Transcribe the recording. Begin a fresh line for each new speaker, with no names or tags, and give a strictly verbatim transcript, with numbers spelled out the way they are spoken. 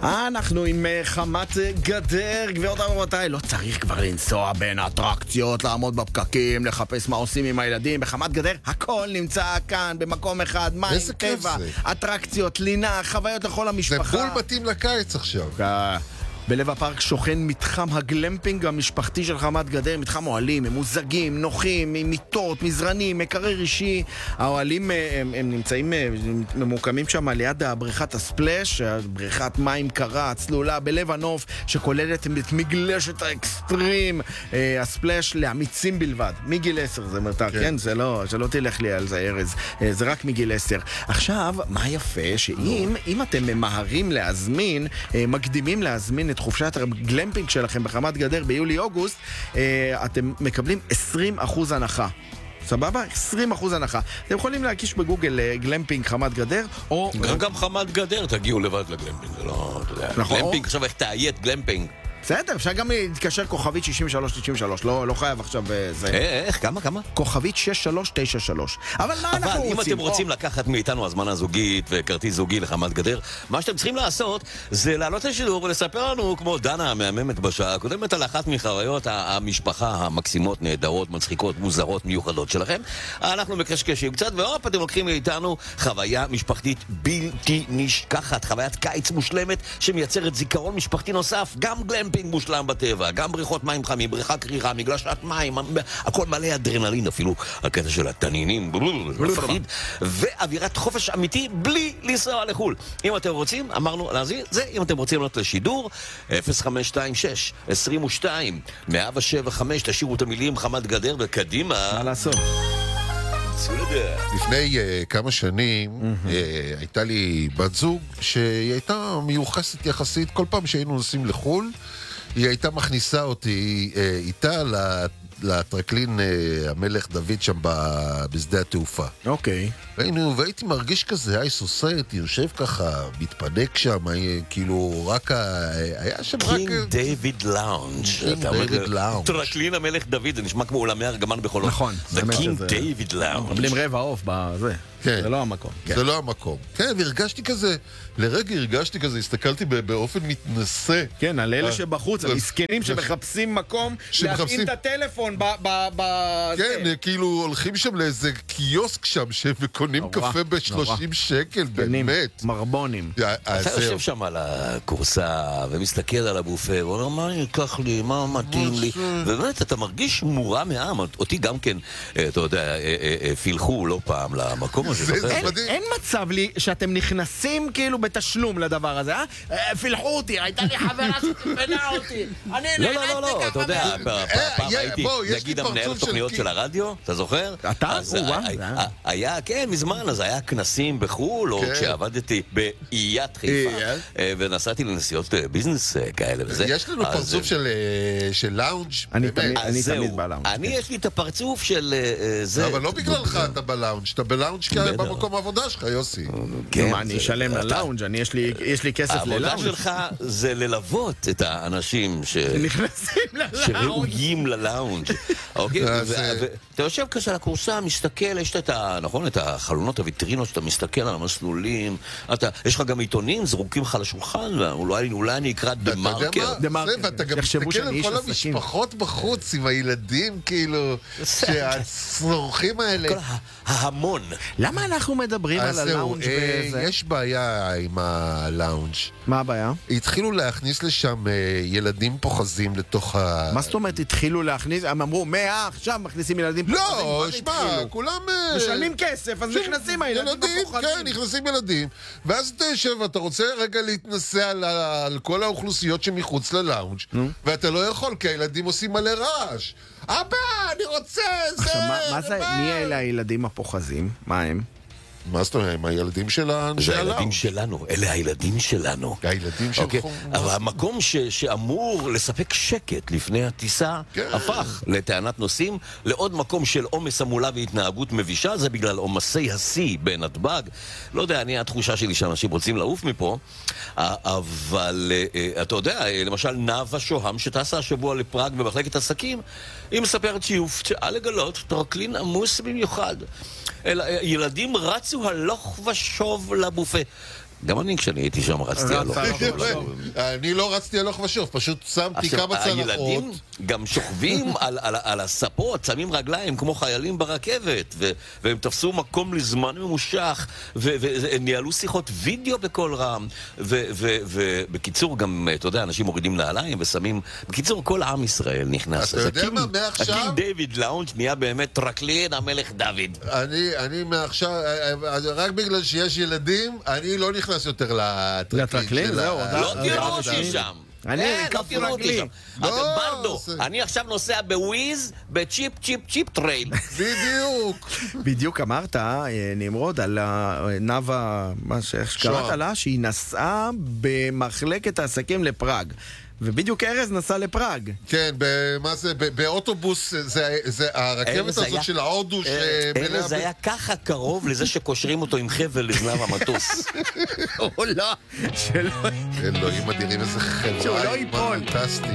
אנחנו עם חמת גדר, גבירותיי ורבותיי, לא צריך כבר לנסוע בין האטרקציות, לעמוד בפקקים, לחפש מה עושים עם הילדים. בחמת גדר הכל נמצא כאן, במקום אחד, מים, טבע, אטרקציות, לינה, חוויות לכל המשפחה.
זה בול מתאים לקיץ עכשיו.
בלב הפארק שוכן מתחם הגלמפינג המשפחתי של חמת גדר, מתחם אוהלים, ממוזגים, נוחים, עם מיטות, מזרנים, מקרר אישי. האוהלים הם, הם נמצאים, ממוקמים שם ליד בריכת הספלש, בריכת מים קרה, צלולה, בלב הנוף, שכוללת את מגלשת האקסטרים. הספלש לאמיצים בלבד, מגיל עשר זה מרתק, כן, כן? זה לא, שלא תלך לי על זה ארז, זה רק מגיל עשר. עכשיו, מה יפה, שאם אם אתם ממהרים להזמין, מקדימים להזמין את חופשת הגלמפינג שלכם בחמת גדר ביולי-אוגוסט, אתם מקבלים עשרים אחוז הנחה. סבבה? עשרים אחוז הנחה. אתם יכולים להקיש בגוגל גלמפינג חמת גדר, או...
גם, גם חמת גדר תגיעו לבד לגלמפינג, זה לא... אתה יודע,
נכון.
גלמפינג, עכשיו איך תאיית גלמפינג.
בסדר, אפשר גם להתקשר כוכבית שישים ושלוש תשעים ושלוש, לא, לא חייב עכשיו זה...
איך? כמה? כמה?
כוכבית שש שלוש תשע שלוש. אבל מה אנחנו רוצים?
אבל אם אתם רוצים לקחת מאיתנו הזמנה זוגית וכרטיס זוגי לחמת גדר, מה שאתם צריכים לעשות זה לעלות לשידור ולספר לנו, כמו דנה המהממת בשעה הקודמת, על אחת מחוויות המשפחה המקסימות, נהדרות, מצחיקות, מוזרות, מיוחדות שלכם. אנחנו מקשקשים קצת, ואופ, אתם לוקחים מאיתנו חוויה משפחתית בלתי נשכחת, חוויית קיץ מושלמת שמייצרת זיכרון משפחתי נוסף, גם גלם פינג מושלם בטבע, גם בריכות מים חמים, בריכה קרירה, מגלשת מים, הכל מלא אדרנלין, אפילו הקטע של התנינים, ואווירת חופש אמיתי בלי לנסוע לחול. אם אתם רוצים, אמרנו להזין, זה אם אתם רוצים לעלות לשידור, אפס חמש שתיים שש עשרים ושתיים מאה שבע חמש, תשאירו את המילים חמת גדר וקדימה.
מה לעשות?
לפני uh, כמה שנים mm-hmm. uh, הייתה לי בת זוג שהיא הייתה מיוחסת יחסית. כל פעם שהיינו נוסעים לחול היא הייתה מכניסה אותי uh, איתה לטרקלין uh, המלך דוד שם בשדה התעופה.
אוקיי. Okay.
והיינו, והייתי מרגיש כזה, היי סוסייטי, יושב ככה, מתפנק שם, כאילו רק ה... היה שם רק...
קינג דיוויד לאונג'.
קינג דיוויד לאונג'.
טרקלין המלך דוד, זה נשמע כמו עולמי ארגמן בחולות.
נכון.
זה קינג דיוויד לאונג'.
מקבלים רבע עוף בזה.
כן.
זה לא המקום.
כן. זה לא המקום. כן, והרגשתי כזה, לרגע הרגשתי כזה, הסתכלתי באופן מתנשא.
כן, על אלה שבחוץ, המסכנים שמחפשים מקום להפעיל את הטלפון ב...
כן, כאילו הולכים שם לאיזה קיוסק שם, שקונים קפה ב-שלושים שקל, באמת.
מרבונים.
אתה יושב שם על הקורסה, ומסתכל על הבופה, ואומר, מה אני אקח לי, מה מתאים לי? ובאמת, אתה מרגיש מורה מהעם. אותי גם כן, אתה יודע, פילחו לא פעם למקום.
אין מצב לי שאתם נכנסים כאילו בתשלום לדבר הזה, אה? פילחו אותי, הייתה לי חברה שתפנה אותי.
לא, לא, לא, לא, אתה יודע, פעם הייתי, נגיד המנהל תוכניות של הרדיו, אתה זוכר?
אתה?
היה, כן, מזמן, אז היה כנסים בחול, או כשעבדתי באיית חיפה, ונסעתי לנסיעות ביזנס כאלה וזה.
יש לנו פרצוף של לאונג'.
אני תמיד בלאונג'.
אני יש לי את הפרצוף של זה.
אבל לא בגללך אתה בלאונג', אתה בלאונג' במקום העבודה שלך, יוסי.
אני אשלם ללאונג', יש לי כסף ללאונג'.
העבודה שלך זה ללוות את האנשים
שנכנסים ללאונג',
שראויים ללאונג'. אתה יושב כזה על הקורסה, מסתכל, יש את החלונות הוויטרינות, שאתה מסתכל על המסלולים, יש לך גם עיתונים, זרוקים לך לשולחן, ואולי אני אקרא דה מרקר.
ואתה גם מסתכל על כל המשפחות בחוץ עם הילדים, כאילו, שהצורכים האלה.
כל ההמון.
למה אנחנו מדברים על הלאונג' בזה?
יש בעיה עם הלאונג'.
מה הבעיה?
התחילו להכניס לשם ילדים פוחזים לתוך ה...
מה זאת אומרת התחילו להכניס? הם אמרו, מה עכשיו מכניסים ילדים פוחזים?
לא, שמע, כולם...
משלמים כסף, אז נכנסים הילדים הפוחזים.
כן, נכנסים ילדים. ואז אתה יושב, אתה רוצה רגע להתנסה על כל האוכלוסיות שמחוץ ללאונג' ואתה לא יכול, כי הילדים עושים מלא רעש. אבא, אני רוצה זה...
עכשיו, מה זה, מי אלה הילדים הפוחזים? מה הם?
מה זאת אומרת? הם הילדים שלנו?
זה הילדים שלנו, אלה הילדים שלנו.
הילדים שלנו.
אבל המקום שאמור לספק שקט לפני הטיסה, הפך לטענת נוסעים לעוד מקום של עומס המולה והתנהגות מבישה. זה בגלל עומסי השיא בנתב"ג. לא יודע, אני, התחושה שלי שאנשים רוצים לעוף מפה, אבל אתה יודע, למשל נאווה שוהם שטסה השבוע לפראג במחלקת עסקים, היא מספרת שהיא הופתעה לגלות טרקלין עמוס במיוחד. ילדים רצו הלוך ושוב לבופה. גם אני כשאני הייתי שם רצתי הלוך ושוב.
אני לא רצתי הלוך ושוב, פשוט שמתי כמה צלחות.
הילדים גם שוכבים על, על, על הספות, שמים רגליים כמו חיילים ברכבת, ו, והם תפסו מקום לזמן ממושך, והם ניהלו שיחות וידאו בכל רם, ובקיצור גם, אתה יודע, אנשים מורידים נעליים ושמים, בקיצור כל עם ישראל נכנס.
אתה יודע מה, מעכשיו...
הקינג דיוויד לאונג' נהיה באמת טרקלין המלך דוד.
אני, אני מעכשיו, רק בגלל שיש ילדים, אני לא נכנס יותר לטרקלין.
זהו,
לא תראו אותי שם.
אני
לא תראו אותי שם. ברדו, אני עכשיו נוסע בוויז, בצ'יפ צ'יפ צ'יפ טרייל.
בדיוק.
בדיוק אמרת, נמרוד, על נאווה, מה שקראת לה, שהיא נסעה במחלקת העסקים לפראג. ובדיוק ארז נסע לפראג.
כן, מה זה, באוטובוס, זה הרכבת הזאת של ההודו שמלאה...
ארז היה ככה קרוב לזה שקושרים אותו עם חבל לזנב המטוס.
או לא, שלא...
אלוהים אדירים, איזה חברה,
שהוא לא ייפול.
פנטסטי.